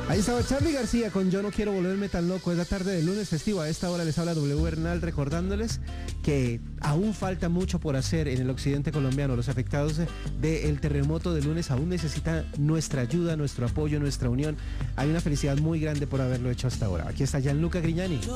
Ahí estaba Charly García con Yo no quiero volverme tan loco. Es la tarde del lunes festivo. A esta hora les habla W Bernal recordándoles que aún falta mucho por hacer en el occidente colombiano. Los afectados del terremoto de lunes aún necesitan nuestra ayuda, nuestro apoyo, nuestra unión. Hay una felicidad muy grande por haberlo hecho hasta ahora. Aquí está Gianluca Grignani.